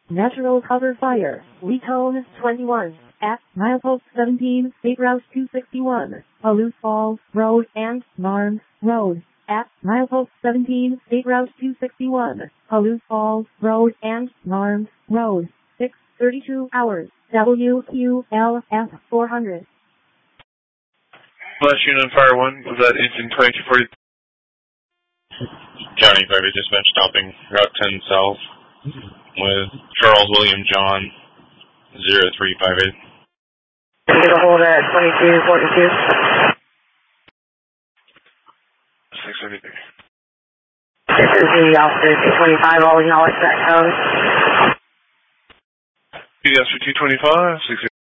Natural cover fire. Letone 21. At milepost 17, State Route 261, Palouse Falls Road and Marnes Road. At milepost 17, State Route 261, Palouse Falls Road and Marnes Road. 6:32 hours. WQLF 400. Last unit on Fire 1, was that engine 2240? County Fire Dispatch stopping Route 10 South with Charles William John 0358. Get a hold at 2242. 673. This is the officer 225, all acknowledge that code. You asked for 225, 6